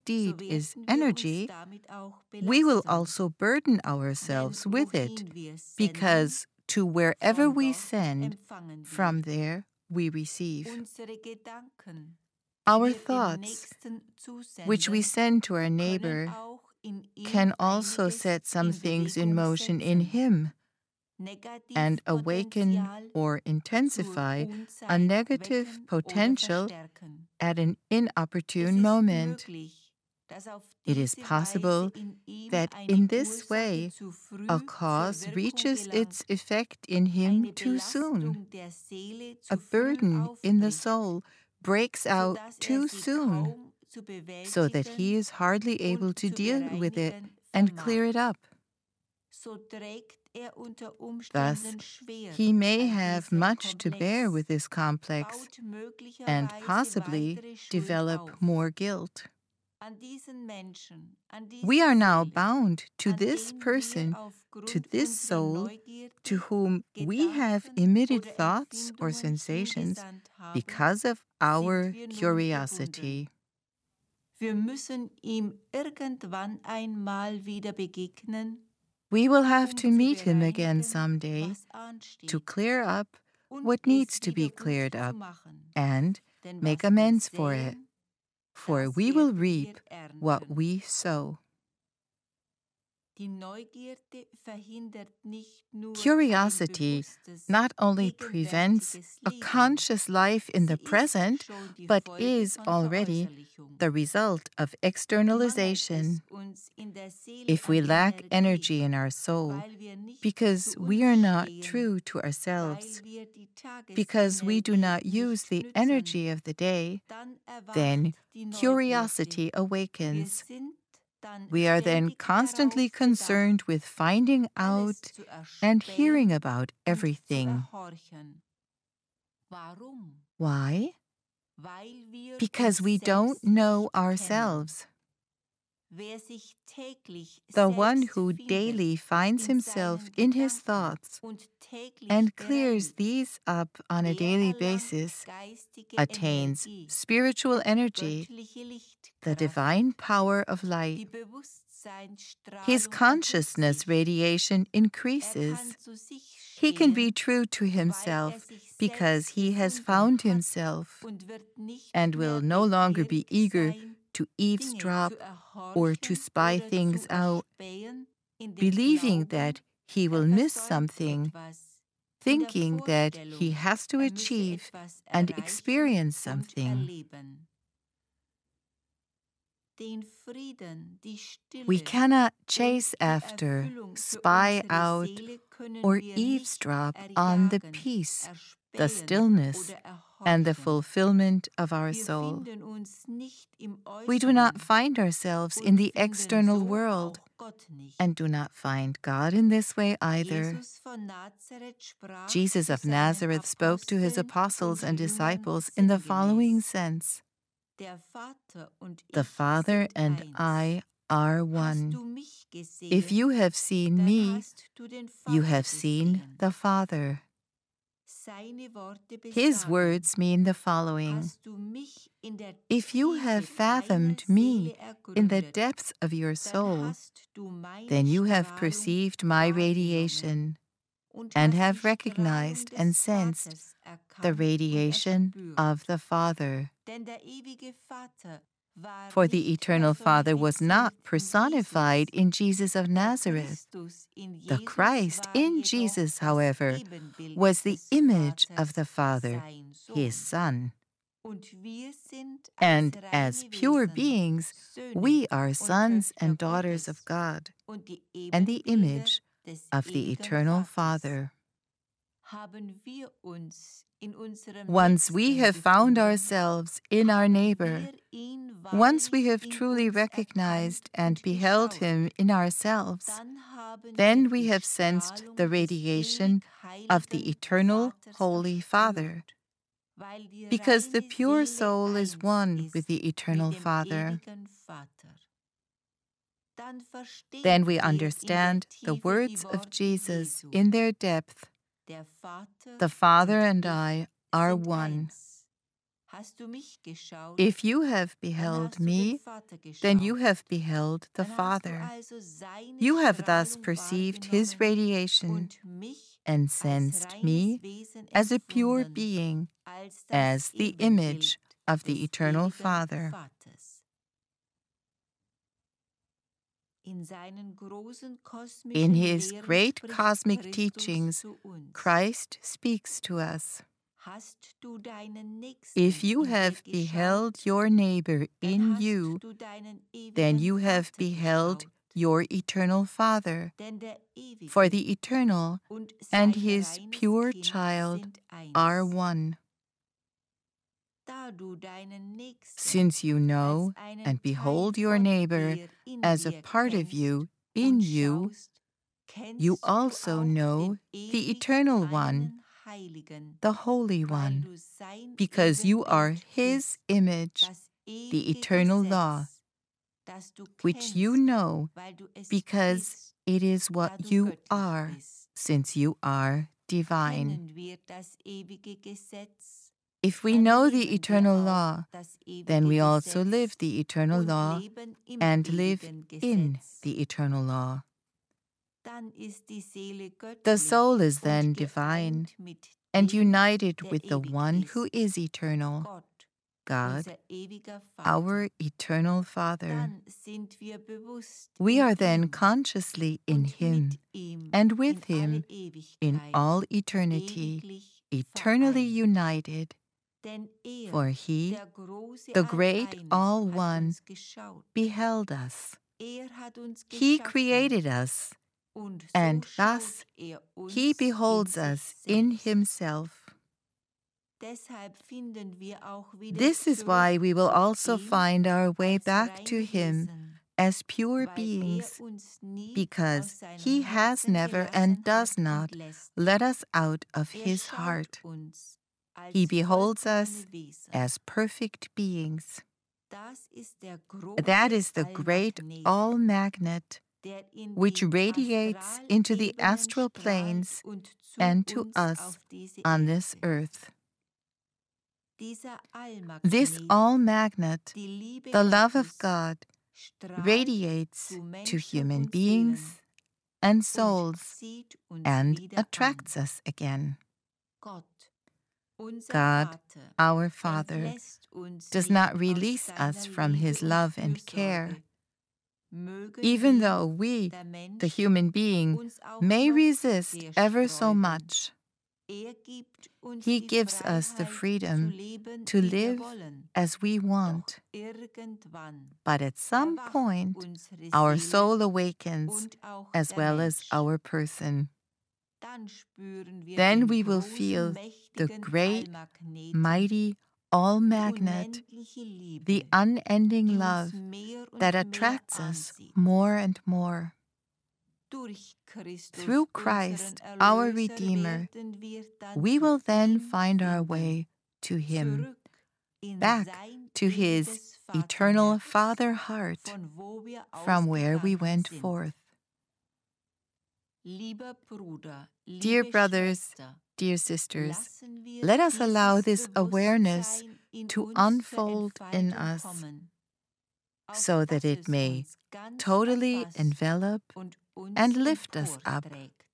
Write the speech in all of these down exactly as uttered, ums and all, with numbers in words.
deed is energy, we will also burden ourselves with it, because to wherever we send, from there we receive. Our thoughts, which we send to our neighbor, can also set some things in motion in him and awaken or intensify a negative potential at an inopportune moment. It is possible that in this way a cause reaches its effect in him too soon. A burden in the soul breaks out too soon, so that he is hardly able to deal with it and clear it up. Thus, he may have much to bear with this complex and possibly develop more guilt. We are now bound to this person, to this soul, to whom we have emitted thoughts or sensations because of our curiosity. Wir müssen ihm irgendwann einmal wieder begegnen. We will have to meet him again someday to clear up what needs to be cleared up and make amends for it, for we will reap what we sow. Curiosity not only prevents a conscious life in the present, but is already the result of externalization. If we lack energy in our soul, because we are not true to ourselves, because we do not use the energy of the day, then curiosity awakens. We are then constantly concerned with finding out and hearing about everything. Why? Because we don't know ourselves. The one who daily finds himself in his thoughts and clears these up on a daily basis attains spiritual energy, the divine power of light. His consciousness radiation increases. He can be true to himself because he has found himself and will no longer be eager to eavesdrop or to spy things out, believing that he will miss something, thinking that he has to achieve and experience something. We cannot chase after, spy out, or eavesdrop on the peace, the stillness, and the fulfillment of our soul. We do not find ourselves in the external world and do not find God in this way either. Jesus of Nazareth spoke to his apostles and disciples in the following sense: the Father and I are one. If you have seen me, you have seen the Father. His words mean the following: if you have fathomed me in the depths of your soul, then you have perceived my radiation and have recognized and sensed the radiation of the Father. For the Eternal Father was not personified in Jesus of Nazareth. The Christ in Jesus, however, was the image of the Father, his Son. And as pure beings, we are sons and daughters of God, and the image of the Eternal Father. Once we have found ourselves in our neighbor, once we have truly recognized and beheld him in ourselves, then we have sensed the radiation of the eternal Holy Father, because the pure soul is one with the Eternal Father. Then we understand the words of Jesus in their depth: the Father and I are one. If you have beheld me, then you have beheld the Father. You have thus perceived his radiation and sensed me as a pure being, as the image of the eternal Father. In his great cosmic teachings, Christ speaks to us. If you have beheld your neighbor in you, then you have beheld your eternal Father, for the eternal and his pure child are one. Since you know and behold your neighbor as a part of you, in you, you also know the Eternal One, the Holy One, because you are his image, the eternal law, which you know because it is what you are, since you are divine. If we know the eternal law, then we also live the eternal law and live in the eternal law. The soul is then divine and united with the one who is eternal, God, our eternal Father. We are then consciously in him and with him in all eternity, eternally united. For he, the great All One, beheld us. He created us, and thus he beholds us in himself. This is why we will also find our way back to him as pure beings, because he has never and does not let us out of his heart. He beholds us as perfect beings. That is the great all-magnet which radiates into the astral planes and to us on this earth. This all-magnet, the love of God, radiates to human beings and souls and attracts us again. God, our Father, does not release us from his love and care. Even though we, the human being, may resist ever so much, he gives us the freedom to live as we want. But at some point, our soul awakens as well as our person. Then we will feel the great, mighty all-magnet, the unending love that attracts us more and more. Through Christ, our Redeemer, we will then find our way to him, back to his eternal Father heart, from where we went forth. Dear brothers, dear sisters, let us allow this awareness to unfold in us, so that it may totally envelop and lift us up.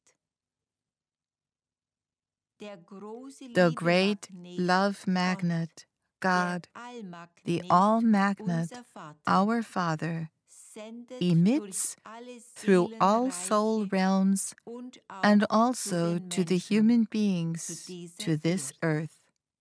The great love magnet, God, the all-magnet, our Father, emits through all soul realms and also to the human beings to this earth.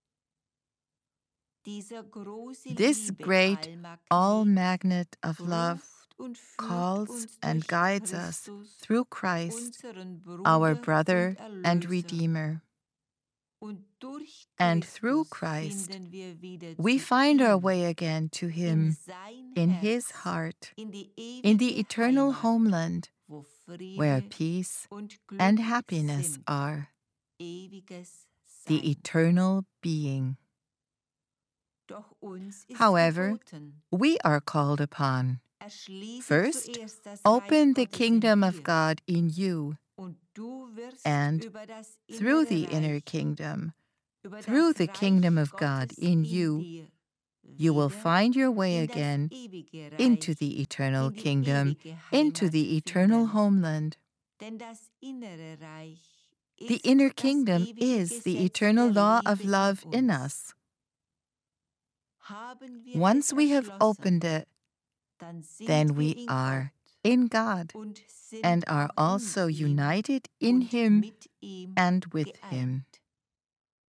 This great all-magnet of love calls and guides us through Christ, our brother and Redeemer. And through Christ, we find our way again to him in his heart, in the eternal homeland, where peace and happiness are, the eternal being. However, we are called upon. First, open the kingdom of God in you, and through the inner kingdom, through the kingdom of God in you, you will find your way again into the eternal kingdom, into the eternal homeland. The inner kingdom is the eternal law of love in us. Once we have opened it, then we are in God and are also united in Him and with Him.